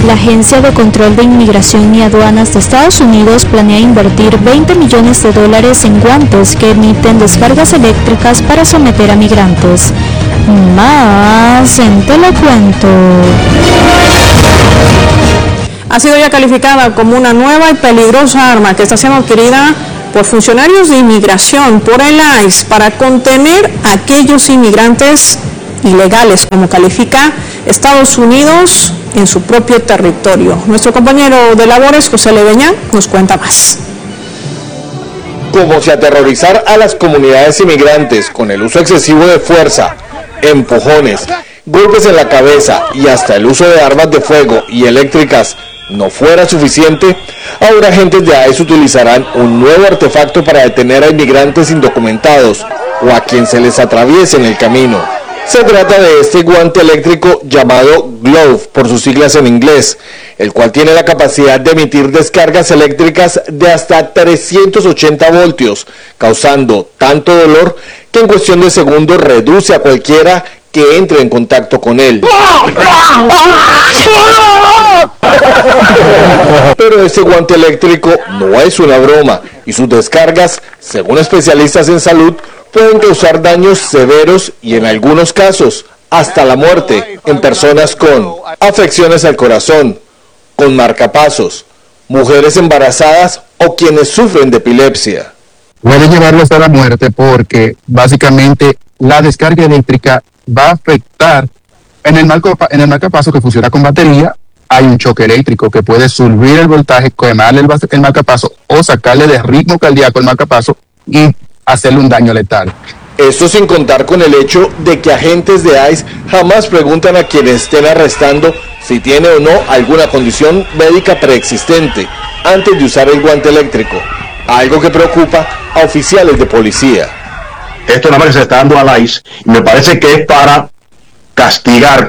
La Agencia de Control de Inmigración y Aduanas de Estados Unidos planea invertir $20 millones en guantes que emiten descargas eléctricas para someter a migrantes. Más en Te lo cuento. Ha sido ya calificada como una nueva y peligrosa arma que está siendo adquirida por funcionarios de inmigración por el ICE para contener a aquellos inmigrantes ilegales, como califica Estados Unidos en su propio territorio. Nuestro compañero de labores, José Leveñán, nos cuenta más. Como si aterrorizar a las comunidades inmigrantes con el uso excesivo de fuerza, empujones, golpes en la cabeza y hasta el uso de armas de fuego y eléctricas no fuera suficiente, ahora agentes de ICE utilizarán un nuevo artefacto para detener a inmigrantes indocumentados o a quien se les atraviese en el camino. Se trata de este guante eléctrico llamado Glove, por sus siglas en inglés, el cual tiene la capacidad de emitir descargas eléctricas de hasta 380 voltios, causando tanto dolor que en cuestión de segundos reduce a cualquiera que entre en contacto con él. Pero este guante eléctrico no es una broma y sus descargas, según especialistas en salud, pueden causar daños severos y en algunos casos hasta la muerte en personas con afecciones al corazón, con marcapasos, mujeres embarazadas o quienes sufren de epilepsia. Puede llevarlos a la muerte porque básicamente la descarga eléctrica va a afectar en el marcapaso que funciona con batería. Hay un choque eléctrico que puede subir el voltaje, quemarle el marcapaso o sacarle de ritmo cardíaco el marcapaso y hacerle un daño letal. Esto sin contar con el hecho de que agentes de ICE jamás preguntan a quienes estén arrestando si tiene o no alguna condición médica preexistente antes de usar el guante eléctrico, algo que preocupa a oficiales de policía. Esto nada más que se está dando a la ICE y me parece que es para castigar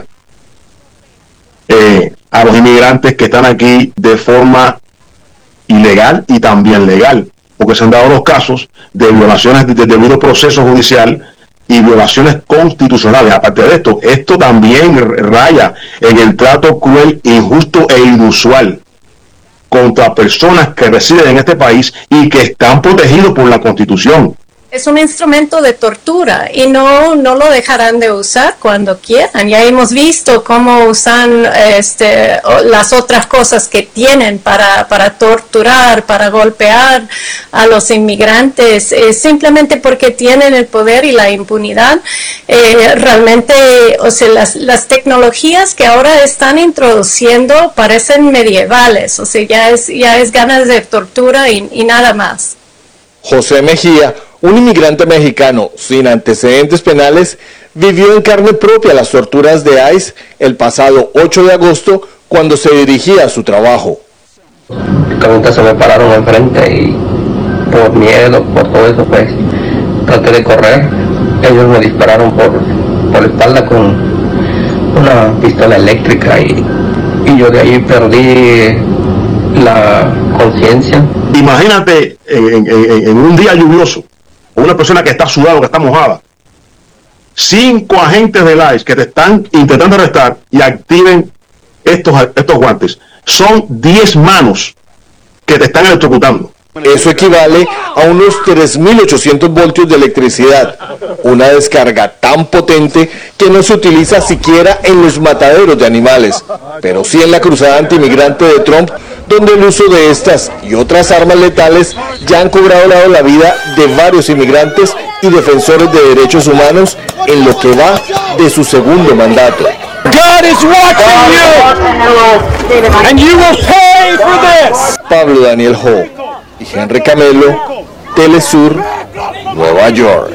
a los inmigrantes que están aquí de forma ilegal y también legal, porque se han dado los casos de violaciones del debido proceso judicial y violaciones constitucionales. Aparte de esto también raya en el trato cruel, injusto e inusual contra personas que residen en este país y que están protegidos por la Constitución. Es un instrumento de tortura y no lo dejarán de usar cuando quieran. Ya hemos visto cómo usan las otras cosas que tienen para torturar, para golpear a los inmigrantes, simplemente porque tienen el poder y la impunidad. Realmente, o sea, las tecnologías que ahora están introduciendo parecen medievales, o sea, ya es ganas de tortura y nada más. José Mejía, un inmigrante mexicano sin antecedentes penales, vivió en carne propia las torturas de ICE el pasado 8 de agosto cuando se dirigía a su trabajo. Como se me pararon enfrente y por miedo, por todo eso, pues traté de correr. Ellos me dispararon por la espalda con una pistola eléctrica y yo de ahí perdí la conciencia. Imagínate en un día lluvioso, una persona que está sudada, que está mojada, 5 agentes del ICE que te están intentando arrestar y activen estos guantes. Son 10 manos que te están electrocutando. Eso equivale a unos 3.800 voltios de electricidad, una descarga tan potente que no se utiliza siquiera en los mataderos de animales, pero sí en la cruzada antimigrante de Trump, donde el uso de estas y otras armas letales ya han cobrado la vida de varios inmigrantes y defensores de derechos humanos en lo que va de su segundo mandato. God is watching you, and you will pay for this. Pablo Daniel Ho y Henry Camelo, Telesur, Nueva York.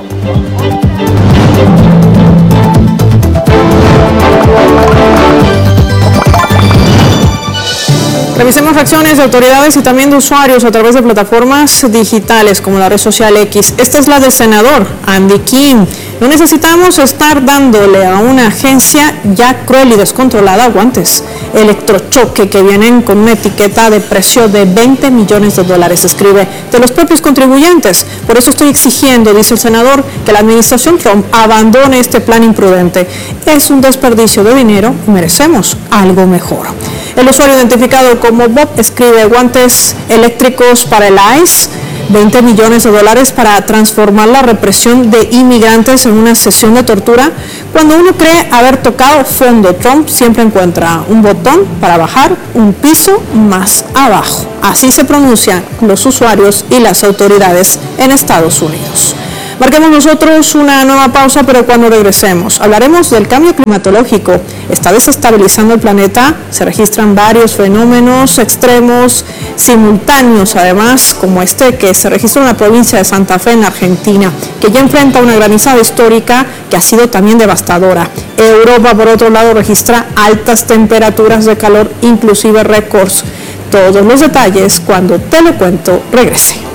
Revisemos reacciones de autoridades y también de usuarios a través de plataformas digitales como la red social X. Esta es la del senador Andy Kim. No necesitamos estar dándole a una agencia ya cruel y descontrolada guantes electrochoque que vienen con una etiqueta de precio de $20 millones, escribe, de los propios contribuyentes. Por eso estoy exigiendo, dice el senador, que la administración Trump abandone este plan imprudente. Es un desperdicio de dinero y merecemos algo mejor. El usuario identificado como Bob escribe: guantes eléctricos para el ICE, $20 millones para transformar la represión de inmigrantes en una sesión de tortura. Cuando uno cree haber tocado fondo, Trump siempre encuentra un botón para bajar un piso más abajo. Así se pronuncian los usuarios y las autoridades en Estados Unidos. Marquemos nosotros una nueva pausa, pero cuando regresemos hablaremos del cambio climatológico. Está desestabilizando el planeta, se registran varios fenómenos extremos simultáneos, además, como este que se registró en la provincia de Santa Fe, en Argentina, que ya enfrenta una granizada histórica que ha sido también devastadora. Europa, por otro lado, registra altas temperaturas de calor, inclusive récords. Todos los detalles cuando Te lo cuento regrese.